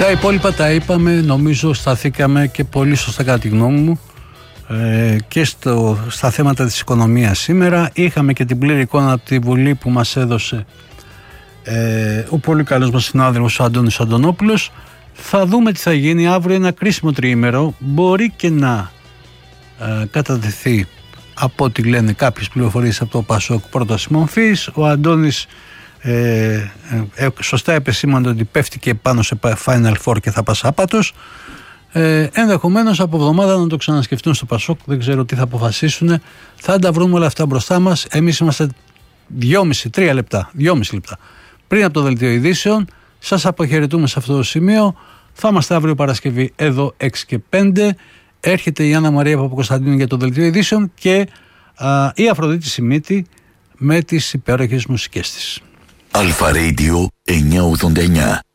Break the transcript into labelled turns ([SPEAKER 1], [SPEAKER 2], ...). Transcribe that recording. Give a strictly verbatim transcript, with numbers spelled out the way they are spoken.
[SPEAKER 1] Τα υπόλοιπα τα είπαμε, νομίζω σταθήκαμε και πολύ σωστά κατά τη γνώμη μου ε, και στο, στα θέματα της οικονομίας σήμερα. Είχαμε και την πλήρη εικόνα από τη Βουλή που μας έδωσε ε, ο πολύ καλός μας συνάδελφος ο Αντώνης Αντωνόπουλος. Θα δούμε τι θα γίνει αύριο, ένα κρίσιμο τριήμερο. Μπορεί και να ε, κατατεθεί από ό,τι λένε κάποιες πληροφορίες από το Πασόκ πρόταση μορφής. Ο Αντώνης ε, ε, ε, σωστά επεσήμανε ότι πέφτει και πάνω σε Final Four και θα πας άπατος. Ε, ενδεχομένως από εβδομάδα να το ξανασκεφτούν στο Πασόκ, δεν ξέρω τι θα αποφασίσουν. Θα τα βρούμε όλα αυτά μπροστά μας. Εμείς είμαστε δυόμιση με τρία λεπτά, δυόμιση λεπτά πριν από το δελτίο ειδήσεων. Σας αποχαιρετούμε σε αυτό το σημείο. Θα είμαστε αύριο Παρασκευή εδώ έξι και πέντε. Έρχεται η Άννα Μαρία Παπακοσταντίνου για το δελτίο ειδήσεων και α, η Αφροδίτη Σιμίτη με τις υπέροχες μουσικές της.
[SPEAKER 2] Αλφα Radio εννιακόσια ογδόντα εννιά.